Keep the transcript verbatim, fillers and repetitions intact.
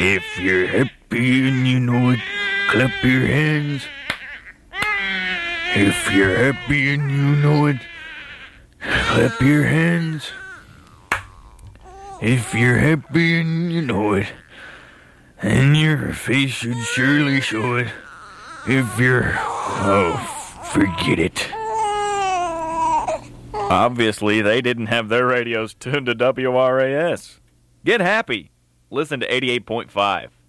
If you're happy and you know it, clap your hands. If you're happy and you know it, clap your hands. If you're happy and you know it, and your face should surely show it. If you're... oh, forget it. Obviously, they didn't have their radios tuned to W R A S. Get happy. Listen to eighty-eight point five.